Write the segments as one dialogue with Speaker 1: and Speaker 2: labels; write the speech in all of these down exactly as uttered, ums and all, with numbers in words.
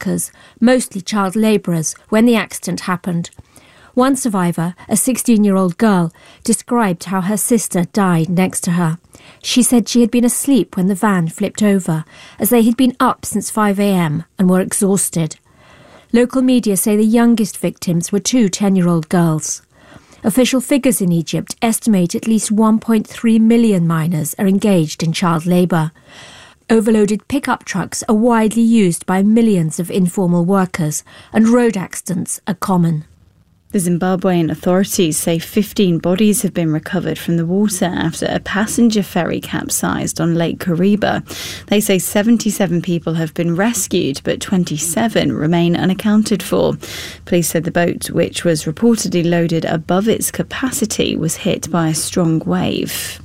Speaker 1: workers, mostly child labourers, when the accident happened. One survivor, a sixteen-year-old girl, described how her sister died next to her. She said she had been asleep when the van flipped over, as they had been up since five a.m. and were exhausted. Local media say the youngest victims were two ten-year-old girls. Official figures in Egypt estimate at least one point three million minors are engaged in child labour. Overloaded pickup trucks are widely used by millions of informal workers, and road accidents are common.
Speaker 2: The Zimbabwean authorities say fifteen bodies have been recovered from the water after a passenger ferry capsized on Lake Kariba. They say seventy-seven people have been rescued, but twenty-seven remain unaccounted for. Police said the boat, which was reportedly loaded above its capacity, was hit by a strong wave.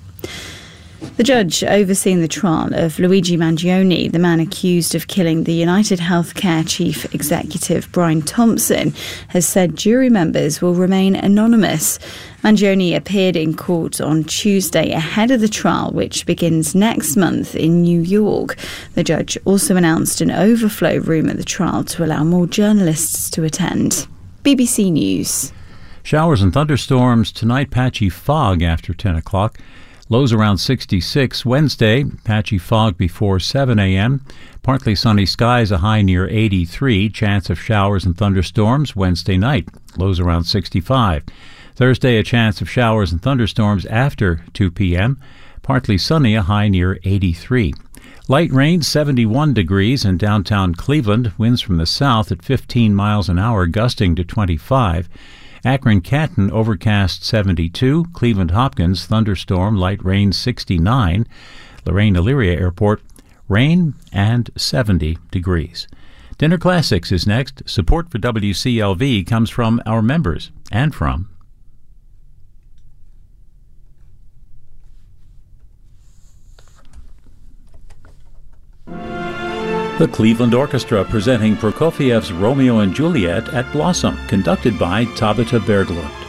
Speaker 2: The judge overseeing the trial of Luigi Mangione, the man accused of killing the United Healthcare chief executive Brian Thompson, has said jury members will remain anonymous. Mangione appeared in court on Tuesday ahead of the trial, which begins next month in New York. The judge also announced an overflow room at the trial to allow more journalists to attend. B B C News.
Speaker 3: Showers and thunderstorms tonight, patchy fog after ten o'clock. Lows around sixty-six. Wednesday, patchy fog before seven a.m. Partly sunny skies, a high near eighty-three. Chance of showers and thunderstorms Wednesday night. Lows around sixty-five. Thursday, a chance of showers and thunderstorms after two p.m. Partly sunny, a high near eighty-three. Light rain, seventy-one degrees in downtown Cleveland. Winds from the south at fifteen miles an hour, gusting to twenty-five. Akron-Canton, overcast seventy-two. Cleveland-Hopkins, thunderstorm, light rain sixty-nine. Lorraine-Elyria Airport, rain and seventy degrees. Dinner Classics is next. Support for W C L V comes from our members and from the Cleveland Orchestra, presenting Prokofiev's Romeo and Juliet at Blossom, conducted by Tabitha Berglund.